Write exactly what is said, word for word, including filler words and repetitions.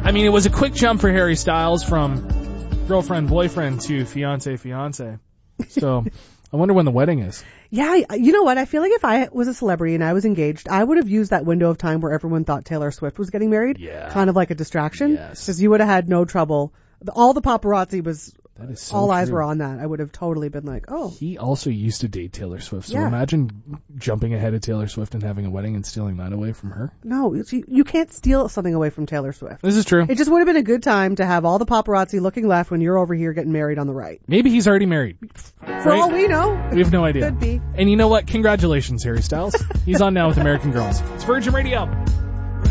I mean, it was a quick jump for Harry Styles from girlfriend, boyfriend to fiance, fiance. So I wonder when the wedding is. Yeah, you know what? I feel like if I was a celebrity and I was engaged, I would have used that window of time where everyone thought Taylor Swift was getting married. Yeah. Kind of like a distraction. Yes. Because you would have had no trouble. All the paparazzi was, That is so all eyes true. were on that. I would have totally been like, oh. He also used to date Taylor Swift, so Yeah. imagine jumping ahead of Taylor Swift and having a wedding and stealing that away from her. No, you, you can't steal something away from Taylor Swift. This is true. It just would have been a good time to have all the paparazzi looking left when you're over here getting married on the right. Maybe he's already married. For Right? all we know. We have no idea. Could be. And you know what? Congratulations, Harry Styles. He's on now with American Girls. It's Virgin Radio.